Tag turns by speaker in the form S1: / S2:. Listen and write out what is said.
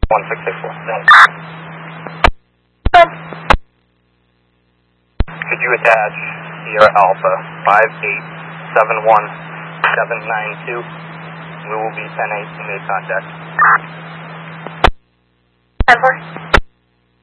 S1: 1664. Could you attach Sierra Alpha 5871792? We will be 10-8 to make contact.
S2: 10-4.